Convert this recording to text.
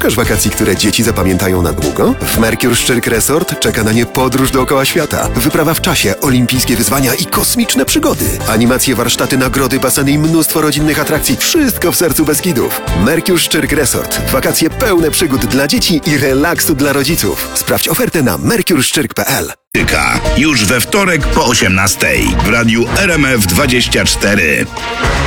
Szukasz wakacji, które dzieci zapamiętają na długo? W Mercure Szczyrk Resort czeka na nie podróż dookoła świata. Wyprawa w czasie, olimpijskie wyzwania i kosmiczne przygody. Animacje, warsztaty, nagrody, baseny i mnóstwo rodzinnych atrakcji. Wszystko w sercu Beskidów. Mercure Szczyrk Resort. Wakacje pełne przygód dla dzieci i relaksu dla rodziców. Sprawdź ofertę na mercureszczyrk.pl. Już we wtorek po 18:00 w radiu RMF 24.